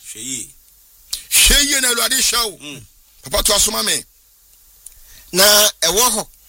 hweye na Awurade hyew papa to asoma me na ewo ho